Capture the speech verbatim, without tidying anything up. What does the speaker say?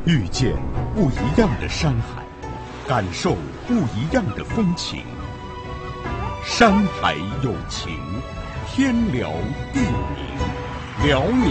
遇见不一样的山海，感受不一样的风情。山海有情，天辽地明，辽宁